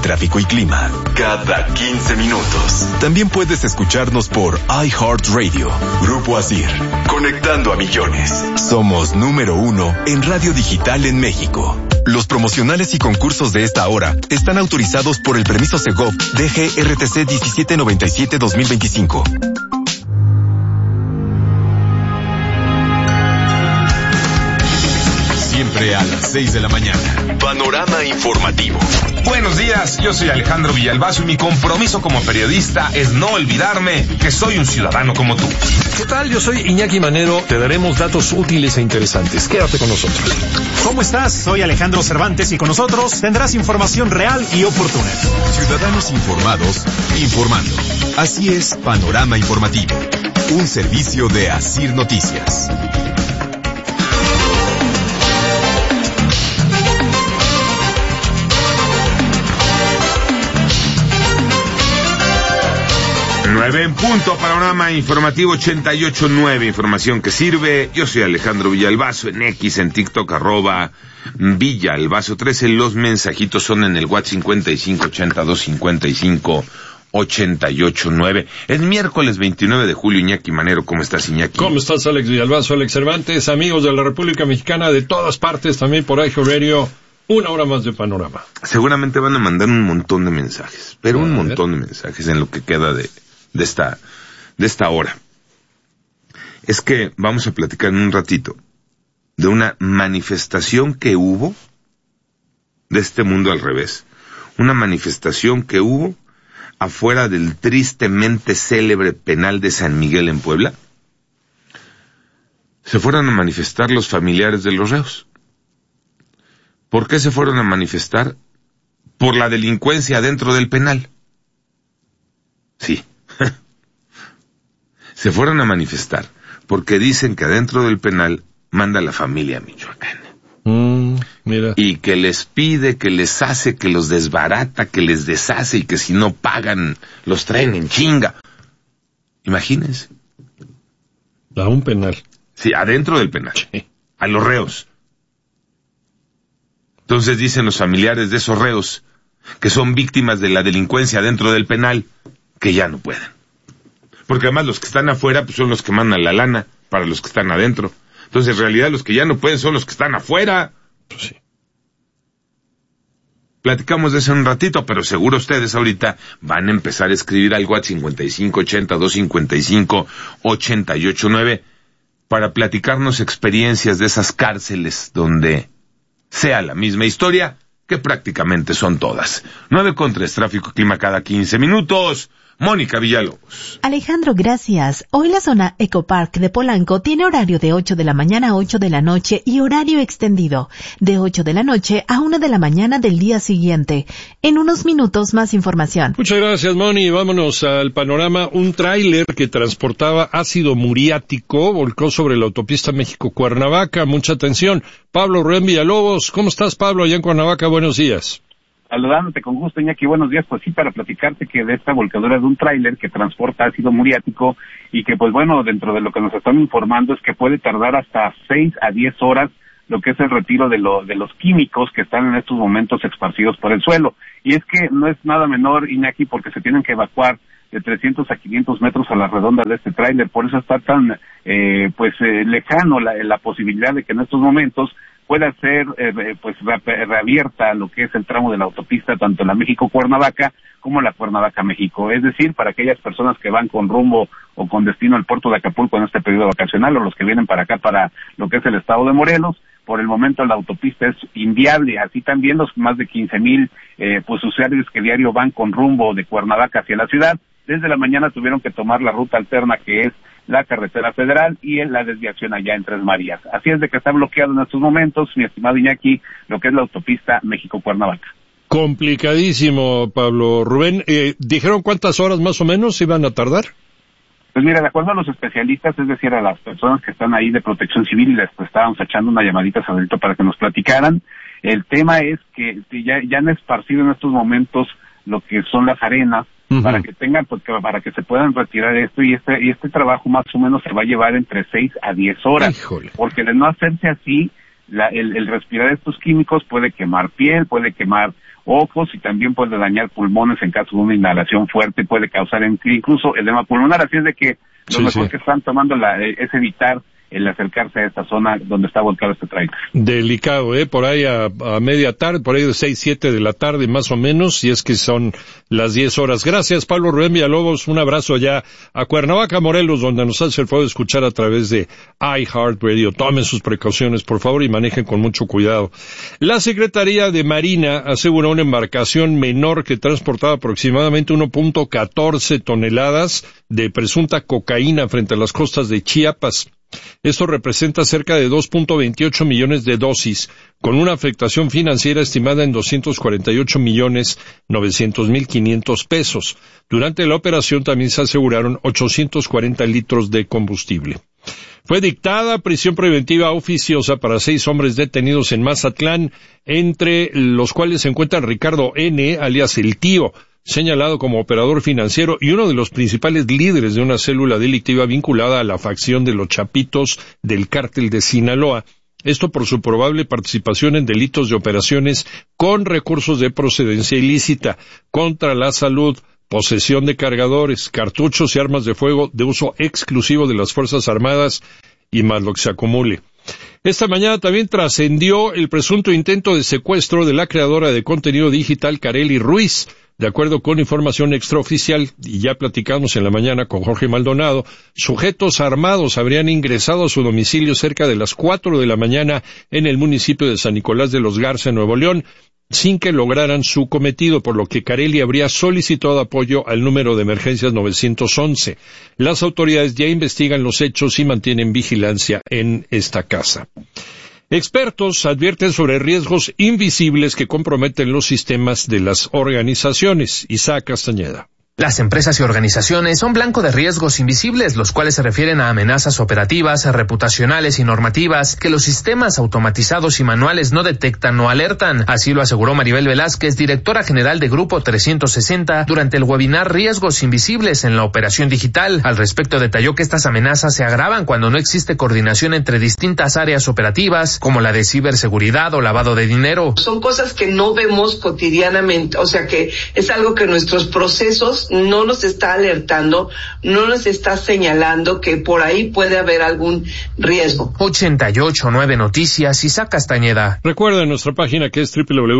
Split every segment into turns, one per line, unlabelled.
tráfico y clima cada 15 minutos. También puedes escucharnos por iHeartRadio. Grupo ASIR, conectando a millones. Somos número 1 en radio digital en México. Los promocionales y concursos de esta hora están autorizados por el permiso Segov DGRTC 1797-2025. Siempre a las 6 de la mañana. Panorama informativo.
Buenos días, yo soy Alejandro Villalbazo y mi compromiso como periodista es no olvidarme que soy un ciudadano como tú.
¿Qué tal? Yo soy Iñaki Manero. Te daremos datos útiles e interesantes. Quédate con nosotros.
¿Cómo estás? Soy Alejandro Cervantes y con nosotros tendrás información real y oportuna.
Ciudadanos informados, informando. Así es Panorama Informativo. Un servicio de ASIR Noticias.
Nueve en punto, Panorama Informativo 88.9, información que sirve. Yo soy Alejandro Villalbazo, en X, en TikTok, @Villalbazo 13. Los mensajitos son en el WhatsApp 5582558889. Es miércoles 29 de julio, Iñaki Manero. ¿Cómo estás, Iñaki?
¿Cómo estás, Alex Villalbazo, Alex Cervantes? Amigos de la República Mexicana, de todas partes, también por iHeartRadio. Una hora más de Panorama.
Seguramente van a mandar un montón de mensajes, pero un montón de mensajes en lo que queda de esta hora. Es que vamos a platicar en un ratito de una manifestación que hubo de este mundo al revés. Una manifestación que hubo afuera del tristemente célebre penal de San Miguel en Puebla. Se fueron a manifestar los familiares de los reos. ¿Por qué se fueron a manifestar? Por la delincuencia dentro del penal. Sí. Se fueron a manifestar porque dicen que adentro del penal manda la familia michoacana.
Mira.
Y que les pide, que les hace, que los desbarata, que les deshace y que si no pagan los traen en chinga. Imagínense.
A un penal.
Sí, adentro del penal.
Sí.
A los reos. Entonces dicen los familiares de esos reos que son víctimas de la delincuencia dentro del penal que ya no pueden. Porque además los que están afuera pues son los que mandan la lana para los que están adentro. Entonces en realidad los que ya no pueden son los que están afuera.
Pues sí.
Platicamos de eso en un ratito, pero seguro ustedes ahorita van a empezar a escribir algo a 5580-255-8889 para platicarnos experiencias de esas cárceles donde sea la misma historia, que prácticamente son todas. 9:03, tráfico y clima cada 15 minutos. Mónica Villalobos.
Alejandro, gracias. Hoy la zona Ecopark de Polanco tiene horario de 8 de la mañana a 8 de la noche y horario extendido de 8 de la noche a 1 de la mañana del día siguiente. En unos minutos más información.
Muchas gracias, Moni. Vámonos al panorama. Un tráiler que transportaba ácido muriático volcó sobre la autopista México-Cuernavaca. Mucha atención. Pablo Rubén Villalobos. ¿Cómo estás, Pablo, allá en Cuernavaca? Buenos días.
Saludándote con gusto, Iñaki, buenos días. Pues sí, para platicarte que de esta volcadura de un tráiler que transporta ácido muriático y que, pues bueno, dentro de lo que nos están informando es que puede tardar hasta 6 a 10 horas lo que es el retiro de los químicos que están en estos momentos esparcidos por el suelo. Y es que no es nada menor, Iñaki, porque se tienen que evacuar de 300 a 500 metros a la redonda de este tráiler. Por eso está tan lejano la posibilidad de que en estos momentos pueda ser reabierta lo que es el tramo de la autopista, tanto la México-Cuernavaca como la Cuernavaca-México. Es decir, para aquellas personas que van con rumbo o con destino al puerto de Acapulco en este periodo vacacional, o los que vienen para acá, para lo que es el estado de Morelos, por el momento la autopista es inviable. Así también los más de 15,000 usuarios que diario van con rumbo de Cuernavaca hacia la ciudad, desde la mañana tuvieron que tomar la ruta alterna que es la carretera federal y en la desviación allá en Tres Marías. Así es de que está bloqueado en estos momentos, mi estimado Iñaki, lo que es la autopista México-Cuernavaca.
Complicadísimo, Pablo Rubén. ¿Dijeron cuántas horas más o menos iban a tardar?
Pues mira, de acuerdo a los especialistas, es decir, a las personas que están ahí de Protección Civil, les estábamos echando una llamadita ahorita para que nos platicaran. El tema es que ya han esparcido en estos momentos lo que son las arenas, para que tengan, pues, para que se puedan retirar esto, y este trabajo más o menos se va a llevar entre 6 a 10 horas.
Híjole.
Porque de no hacerse así, el respirar estos químicos puede quemar piel, puede quemar ojos y también puede dañar pulmones en caso de una inhalación fuerte, puede causar incluso edema pulmonar, así es de que lo mejor que están tomando es evitar el acercarse a esta zona donde está volcado este tráiler.
Delicado, por ahí a media tarde, por ahí de 6, 7 de la tarde más o menos, si es que son las 10 horas. Gracias, Pablo Rubén Villalobos, un abrazo allá a Cuernavaca, Morelos, donde nos hace el favor de escuchar a través de iHeartRadio. Tomen sus precauciones, por favor, y manejen con mucho cuidado. La Secretaría de Marina aseguró una embarcación menor que transportaba aproximadamente 1.14 toneladas de presunta cocaína frente a las costas de Chiapas. Esto representa cerca de 2.28 millones de dosis, con una afectación financiera estimada en 248.900.500 pesos. Durante la operación también se aseguraron 840 litros de combustible. Fue dictada prisión preventiva oficiosa para 6 hombres detenidos en Mazatlán, entre los cuales se encuentra Ricardo N., alias El Tío, señalado como operador financiero y uno de los principales líderes de una célula delictiva vinculada a la facción de los Chapitos del Cártel de Sinaloa. Esto por su probable participación en delitos de operaciones con recursos de procedencia ilícita, contra la salud, posesión de cargadores, cartuchos y armas de fuego de uso exclusivo de las Fuerzas Armadas y más lo que se acumule. Esta mañana también trascendió el presunto intento de secuestro de la creadora de contenido digital Karely Ruiz. De acuerdo con información extraoficial, y ya platicamos en la mañana con Jorge Maldonado, sujetos armados habrían ingresado a su domicilio cerca de las 4 de la mañana en el municipio de San Nicolás de los Garza, Nuevo León, sin que lograran su cometido, por lo que Karely habría solicitado apoyo al número de emergencias 911. Las autoridades ya investigan los hechos y mantienen vigilancia en esta casa. Expertos advierten sobre riesgos invisibles que comprometen los sistemas de las organizaciones. Isaac Castañeda.
Las empresas y organizaciones son blanco de riesgos invisibles, los cuales se refieren a amenazas operativas, reputacionales y normativas que los sistemas automatizados y manuales no detectan o alertan. Así lo aseguró Maribel Velázquez, directora general de Grupo 360, durante el webinar Riesgos Invisibles en la Operación Digital. Al respecto, detalló que estas amenazas se agravan cuando no existe coordinación entre distintas áreas operativas, como la de ciberseguridad o lavado de dinero.
Son cosas que no vemos cotidianamente, o sea que es algo que nuestros procesos no nos está alertando, no nos está señalando que por ahí puede haber algún riesgo.
889 Noticias, Isaac Castañeda.
Recuerda nuestra página que es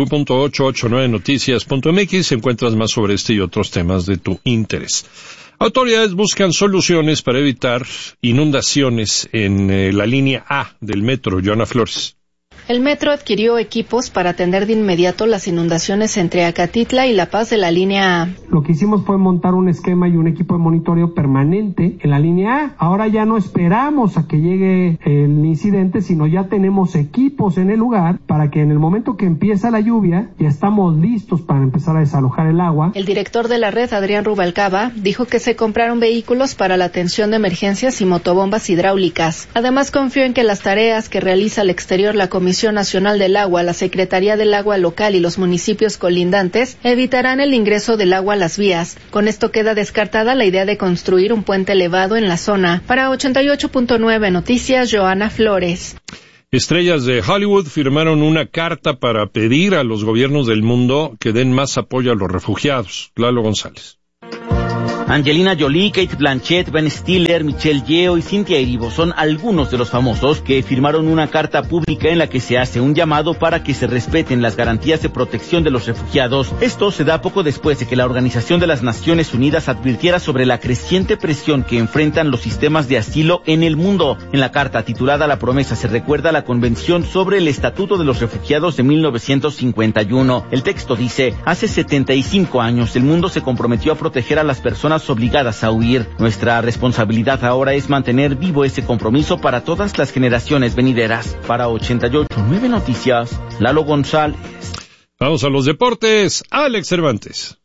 www.889noticias.mx. Encuentras más sobre este y otros temas de tu interés. Autoridades buscan soluciones para evitar inundaciones en la línea A del metro. Joana Flores.
El metro adquirió equipos para atender de inmediato las inundaciones entre Acatitla y La Paz de la línea A.
Lo que hicimos fue montar un esquema y un equipo de monitoreo permanente en la línea A. Ahora ya no esperamos a que llegue el incidente, sino ya tenemos equipos en el lugar para que en el momento que empieza la lluvia ya estamos listos para empezar a desalojar el agua.
El director de la red, Adrián Rubalcaba, dijo que se compraron vehículos para la atención de emergencias y motobombas hidráulicas. Además, confió en que las tareas que realiza al exterior la Comisión Nacional del Agua, la Secretaría del Agua Local y los municipios colindantes evitarán el ingreso del agua a las vías. Con esto queda descartada la idea de construir un puente elevado en la zona. Para 88.9 Noticias, Joana Flores.
Estrellas de Hollywood firmaron una carta para pedir a los gobiernos del mundo que den más apoyo a los refugiados. Lalo González.
Angelina Jolie, Kate Blanchett, Ben Stiller, Michelle Yeoh y Cynthia Erivo son algunos de los famosos que firmaron una carta pública en la que se hace un llamado para que se respeten las garantías de protección de los refugiados. Esto se da poco después de que la Organización de las Naciones Unidas advirtiera sobre la creciente presión que enfrentan los sistemas de asilo en el mundo. En la carta titulada La Promesa se recuerda la Convención sobre el Estatuto de los Refugiados de 1951. El texto dice: hace 75 años el mundo se comprometió a proteger a las personas obligadas a huir. Nuestra responsabilidad ahora es mantener vivo ese compromiso para todas las generaciones venideras. Para 88.9 Noticias, Lalo González.
Vamos a los deportes. Alex Cervantes.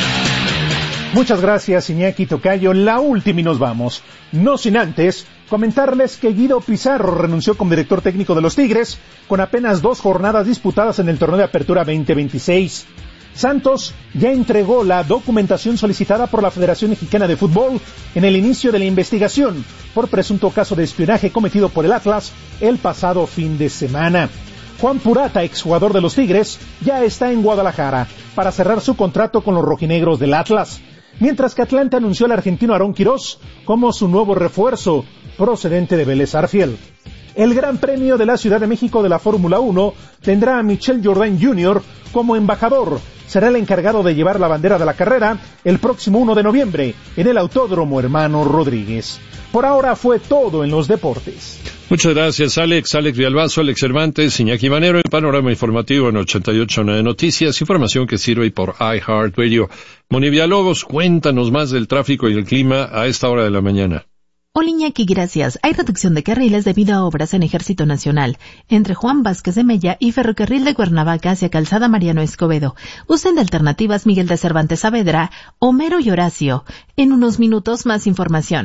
Muchas gracias, Iñaki Tocayo. La última y nos vamos. No sin antes comentarles que Guido Pizarro renunció como director técnico de los Tigres con apenas 2 jornadas disputadas en el torneo de Apertura 2026. Santos ya entregó la documentación solicitada por la Federación Mexicana de Fútbol en el inicio de la investigación por presunto caso de espionaje cometido por el Atlas el pasado fin de semana. Juan Purata, exjugador de los Tigres, ya está en Guadalajara para cerrar su contrato con los rojinegros del Atlas, mientras que Atlante anunció al argentino Aarón Quirós como su nuevo refuerzo, procedente de Vélez Sarsfield. El Gran Premio de la Ciudad de México de la Fórmula 1 tendrá a Michel Jourdain Jr. como embajador. Será el encargado de llevar la bandera de la carrera el próximo 1 de noviembre en el Autódromo Hermano Rodríguez. Por ahora fue todo en los deportes.
Muchas gracias, Alex Villalbazo, Alex Cervantes, Iñaki Manero, el panorama informativo en 88.9 Noticias, información que sirve por iHeartRadio. Moni Villalobos, cuéntanos más del tráfico y el clima a esta hora de la mañana.
Hola Iñaki, gracias. Hay reducción de carriles debido a obras en Ejército Nacional, entre Juan Vázquez de Mella y Ferrocarril de Cuernavaca hacia Calzada Mariano Escobedo. Usen de alternativas Miguel de Cervantes Saavedra, Homero y Horacio. En unos minutos más información.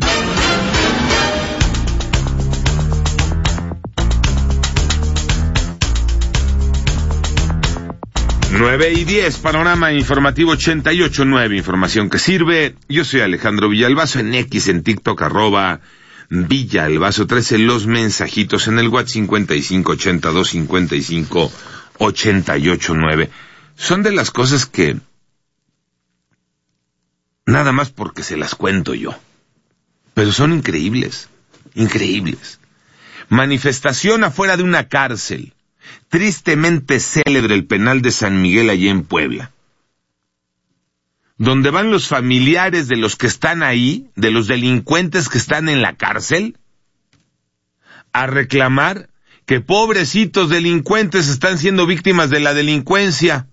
Nueve y 10, panorama informativo 88.9, información que sirve. Yo soy Alejandro Villalbazo, en X, en TikTok, @Villalbazo 13, los mensajitos en el WhatsApp 5582558889. Son de las cosas que, nada más porque se las cuento yo, pero son increíbles, increíbles. Manifestación afuera de una cárcel. Tristemente célebre el penal de San Miguel allá en Puebla, donde van los familiares de los que están ahí, de los delincuentes que están en la cárcel, a reclamar que pobrecitos delincuentes están siendo víctimas de la delincuencia.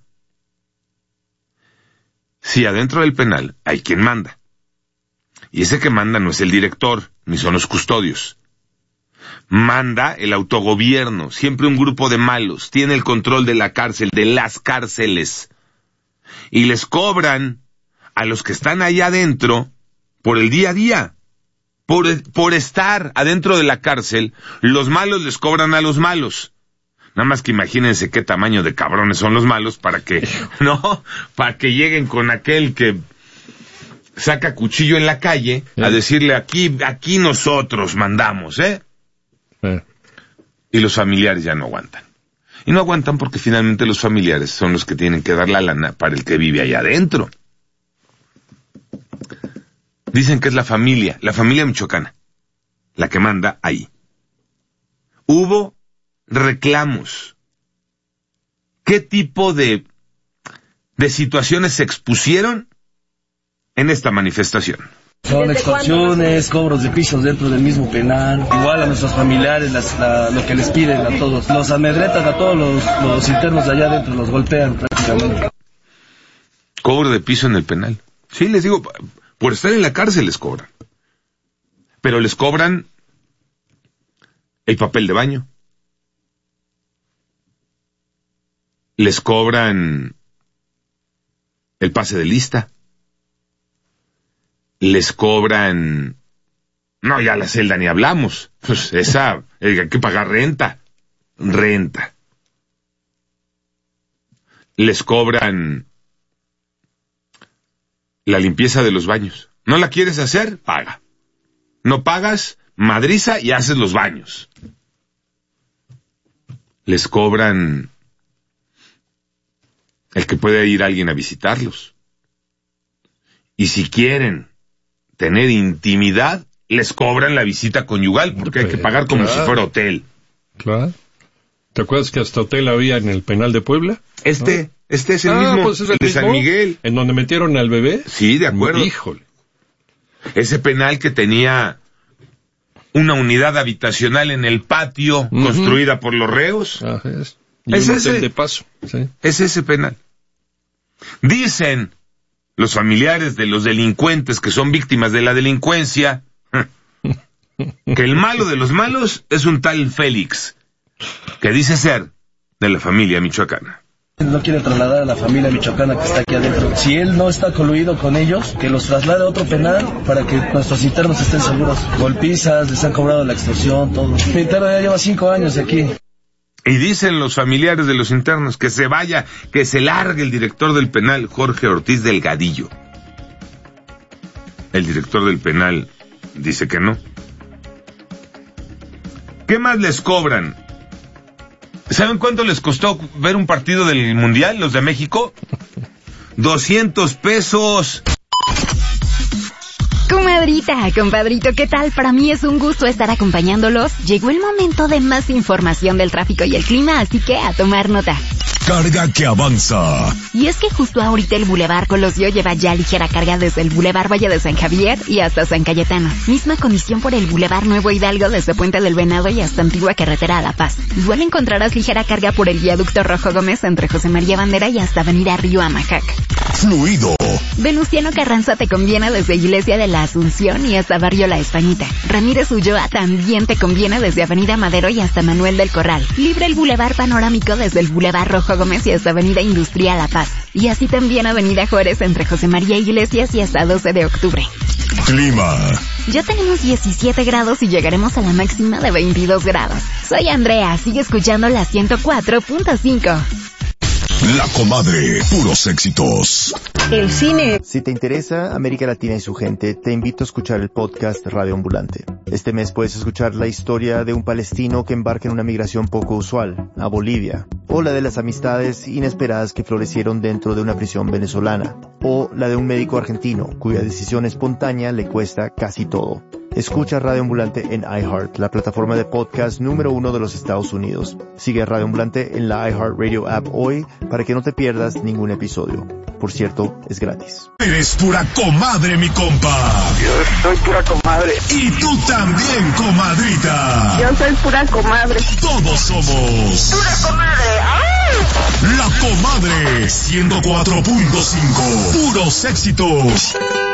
Sí, adentro del penal hay quien manda, y ese que manda no es el director, ni son los custodios. Manda el autogobierno, siempre un grupo de malos, tiene el control de la cárcel, de las cárceles, y les cobran a los que están allá adentro por el día a día, por estar adentro de la cárcel. Los malos les cobran a los malos. Nada más que imagínense qué tamaño de cabrones son los malos para que lleguen con aquel que saca cuchillo en la calle a decirle aquí nosotros mandamos, y los familiares ya no aguantan. Y no aguantan porque finalmente los familiares son los que tienen que dar la lana para el que vive allá adentro. Dicen que es la familia michoacana, la que manda ahí. Hubo reclamos. ¿Qué tipo de situaciones se expusieron en esta manifestación?
Son extorsiones, cobros de pisos dentro del mismo penal, igual a nuestros familiares, lo que les piden a todos. Los amedretan a todos los internos de allá adentro, los golpean prácticamente.
Cobro de piso en el penal. Sí, les digo, por estar en la cárcel les cobran. Pero les cobran el papel de baño. Les cobran el pase de lista. Les cobran, no, ya la celda ni hablamos, pues esa, hay que pagar renta. Les cobran la limpieza de los baños. ¿No la quieres hacer? Paga. No pagas, madriza y haces los baños. Les cobran el que puede ir alguien a visitarlos. Y si quieren tener intimidad, les cobran la visita conyugal, porque hay que pagar como si fuera hotel.
Claro. ¿Te acuerdas que hasta hotel había en el penal de Puebla?
Este es el mismo,
pues es
el de San Miguel.
¿En donde metieron al bebé?
Sí, de acuerdo.
Híjole.
Ese penal que tenía una unidad habitacional en el patio, construida por los reos.
Es. Y un hotel de paso. Sí.
Es ese penal. Dicen los familiares de los delincuentes que son víctimas de la delincuencia que el malo de los malos es un tal Félix, que dice ser de la familia michoacana.
No quiere trasladar a la familia michoacana que está aquí adentro. Si él no está coluido con ellos, que los traslade a otro penal para que nuestros internos estén seguros. Golpizas, les han cobrado la extorsión, todo. Mi interno ya lleva 5 años aquí.
Y dicen los familiares de los internos que se vaya, que se largue el director del penal, Jorge Ortiz Delgadillo. El director del penal dice que no. ¿Qué más les cobran? ¿Saben cuánto les costó ver un partido del Mundial, los de México? 200 pesos.
Comadrita, compadrito, ¿qué tal? Para mí es un gusto estar acompañándolos. Llegó el momento de más información del tráfico y el clima, así que a tomar nota.
Carga que avanza.
Y es que justo ahorita el Boulevard Colosio lleva ya ligera carga desde el Boulevard Valle de San Javier y hasta San Cayetano. Misma condición por el Boulevard Nuevo Hidalgo desde Puente del Venado y hasta Antigua Carretera a La Paz. Igual encontrarás ligera carga por el Viaducto Rojo Gómez entre José María Bandera y hasta Avenida Río Amajac.
Fluido.
Venustiano Carranza te conviene desde Iglesia de la Asunción y hasta Barrio La Españita. Ramírez Ulloa también te conviene desde Avenida Madero y hasta Manuel del Corral. Libre el Boulevard Panorámico desde el Boulevard Rojo Gómez y hasta Avenida Industrial La Paz. Y así también Avenida Juárez entre José María Iglesias y hasta 12 de octubre.
Clima.
Ya tenemos 17 grados y llegaremos a la máxima de 22 grados. Soy Andrea, sigue escuchando la 104.5.
La Comadre, puros éxitos.
El cine.
Si te interesa América Latina y su gente, te invito a escuchar el podcast Radio Ambulante. Este mes puedes escuchar la historia de un palestino que embarca en una migración poco usual, a Bolivia, o la de las amistades inesperadas que florecieron dentro de una prisión venezolana, o la de un médico argentino cuya decisión espontánea le cuesta casi todo. Escucha Radio Ambulante en iHeart, la plataforma de podcast número 1 de los Estados Unidos. Sigue a Radio Ambulante en la iHeart Radio app hoy para que no te pierdas ningún episodio. Por cierto, es gratis.
Eres pura comadre, mi compa.
Yo soy pura comadre.
Y tú también, comadrita.
Yo soy pura comadre.
Todos somos
pura comadre. ¡Ay!
La Comadre 104.5. Puros éxitos.